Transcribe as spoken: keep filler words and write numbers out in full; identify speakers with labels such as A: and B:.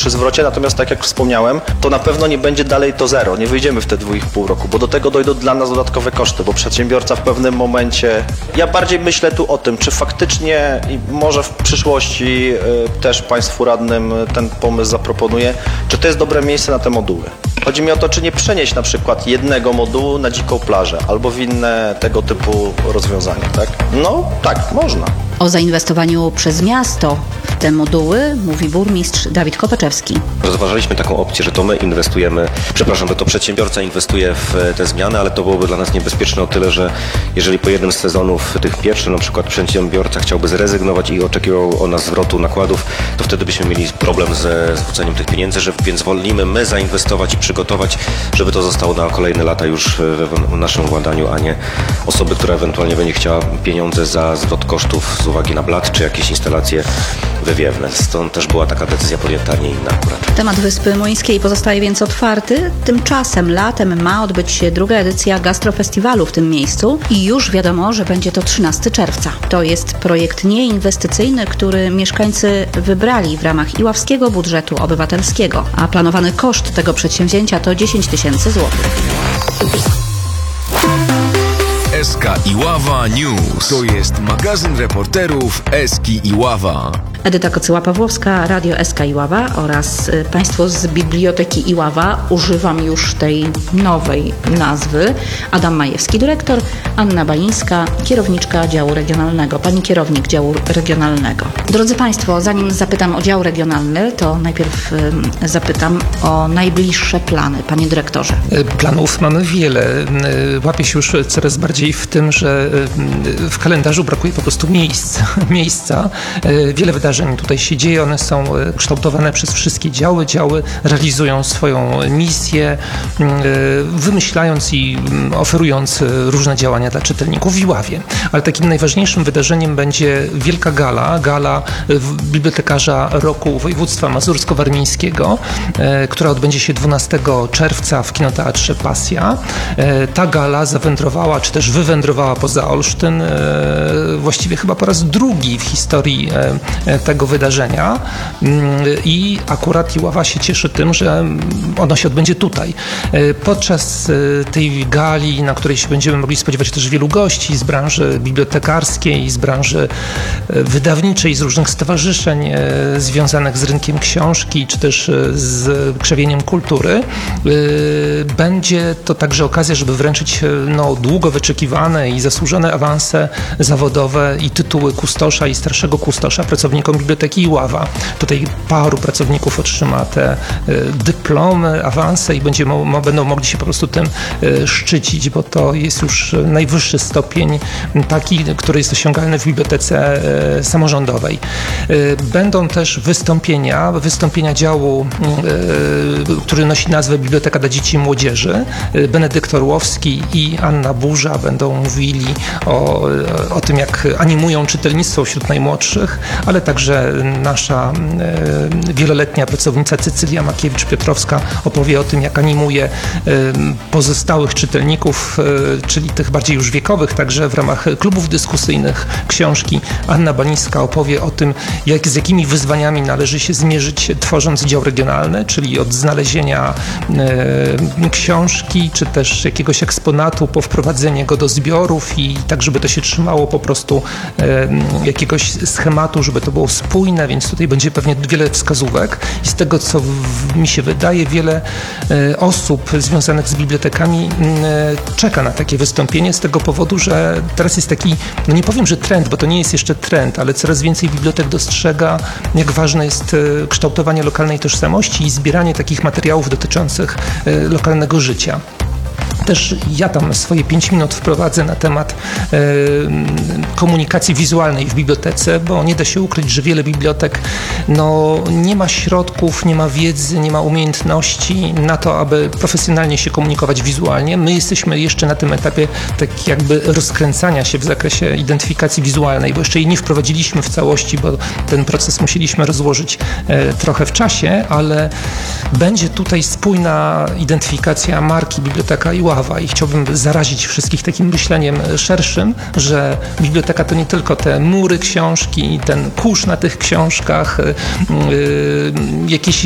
A: przy zwrocie, natomiast tak jak wspomniałem, to na pewno nie będzie dalej to zero, nie wyjdziemy w te dwa i pół roku, bo do tego dojdą dla nas dodatkowe koszty, bo przedsiębiorca w pewnym momencie, ja bardziej myślę tu o tym, czy faktycznie i może w przyszłości y, też Państwu radnym ten pomysł zaproponuję, czy to jest dobre miejsce na te moduły. Chodzi mi o to, czy nie przenieść na przykład jednego modułu na dziką plażę albo w inne tego typu rozwiązania, tak? No tak, można.
B: O zainwestowaniu przez miasto w te moduły mówi burmistrz Dawid Kopaczewski.
C: Rozważaliśmy taką opcję, że to my inwestujemy, przepraszam, że to przedsiębiorca inwestuje w te zmiany, ale to byłoby dla nas niebezpieczne o tyle, że jeżeli po jednym z sezonów tych pierwszych na przykład przedsiębiorca chciałby zrezygnować i oczekiwał od nas zwrotu nakładów, to wtedy byśmy mieli problem ze zwróceniem tych pieniędzy, że więc wolimy my zainwestować i przygotować, żeby to zostało na kolejne lata już w naszym władaniu, a nie osoby, która ewentualnie będzie chciała pieniądze za zwrot kosztów z uwagi na blat czy jakieś instalacje wywiewne. Stąd też była taka decyzja podjęta, nie inna akurat.
B: Temat Wyspy Młyńskiej pozostaje więc otwarty. Tymczasem latem ma odbyć się druga edycja gastrofestiwalu w tym miejscu i już wiadomo, że będzie to trzynastego czerwca. To jest projekt nieinwestycyjny, który mieszkańcy wybrali w ramach iławskiego budżetu obywatelskiego, a planowany koszt tego przedsięwzięcia to dziesięć tysięcy złotych.
D: S K Iława News. To jest magazyn reporterów Eski Iława.
B: Edyta Kocyła-Pawłowska, Radio S K Iława oraz Państwo z Biblioteki Iława. Używam już tej nowej nazwy. Adam Majewski, dyrektor, Anna Balińska, kierowniczka działu regionalnego. Pani kierownik działu regionalnego. Drodzy Państwo, zanim zapytam o dział regionalny, to najpierw y, zapytam o najbliższe plany. Panie dyrektorze.
E: Planów mamy wiele. Łapię się już coraz bardziej w tym, że w kalendarzu brakuje po prostu miejsc, miejsca. Wiele wydarzeń tutaj się dzieje, one są kształtowane przez wszystkie działy. Działy realizują swoją misję, wymyślając i oferując różne działania dla czytelników w Iławie. Ale takim najważniejszym wydarzeniem będzie wielka gala, gala bibliotekarza roku województwa mazursko-warmińskiego, która odbędzie się dwunastego czerwca w Kinoteatrze Pasja. Ta gala zawędrowała, czy też wywędrowała poza Olsztyn, właściwie chyba po raz drugi w historii tego wydarzenia i akurat Iława się cieszy tym, że ono się odbędzie tutaj. Podczas tej gali, na której się będziemy mogli spodziewać też wielu gości z branży bibliotekarskiej, z branży wydawniczej, z różnych stowarzyszeń związanych z rynkiem książki, czy też z krzewieniem kultury, będzie to także okazja, żeby wręczyć no, długo wyczekiwane i zasłużone awanse zawodowe i tytuły kustosza i starszego kustosza pracownikom Biblioteki Iława. Tutaj paru pracowników otrzyma te dyplomy, awanse i będzie, mo, będą mogli się po prostu tym szczycić, bo to jest już najwyższy stopień taki, który jest osiągalny w bibliotece samorządowej. Będą też wystąpienia, wystąpienia działu, który nosi nazwę Biblioteka dla Dzieci i Młodzieży. Benedykt Orłowski i Anna Burza będą mówili o, o tym, jak animują czytelnictwo wśród najmłodszych, ale także nasza e, wieloletnia pracownica Cecylia Makiewicz-Piotrowska opowie o tym, jak animuje e, pozostałych czytelników, e, czyli tych bardziej już wiekowych, także w ramach klubów dyskusyjnych książki. Anna Balińska opowie o tym, jak, z jakimi wyzwaniami należy się zmierzyć, tworząc dział regionalny, czyli od znalezienia e, książki, czy też jakiegoś eksponatu po wprowadzenie go do zbiorów i tak, żeby to się trzymało po prostu e, jakiegoś schematu, żeby to było spójne, więc tutaj będzie pewnie wiele wskazówek i z tego, co w, mi się wydaje, wiele e, osób związanych z bibliotekami e, czeka na takie wystąpienie z tego powodu, że teraz jest taki, no nie powiem, że trend, bo to nie jest jeszcze trend, ale coraz więcej bibliotek dostrzega, jak ważne jest e, kształtowanie lokalnej tożsamości i zbieranie takich materiałów dotyczących e, lokalnego życia. Też ja tam swoje pięć minut wprowadzę na temat e, komunikacji wizualnej w bibliotece, bo nie da się ukryć, że wiele bibliotek no, nie ma środków, nie ma wiedzy, nie ma umiejętności na to, aby profesjonalnie się komunikować wizualnie. My jesteśmy jeszcze na tym etapie tak jakby rozkręcania się w zakresie identyfikacji wizualnej, bo jeszcze jej nie wprowadziliśmy w całości, bo ten proces musieliśmy rozłożyć e, trochę w czasie, ale będzie tutaj spójna identyfikacja marki Biblioteka Iława i chciałbym zarazić wszystkich takim myśleniem szerszym, że biblioteka to nie tylko te mury książki, ten kurz na tych książkach, yy, jakieś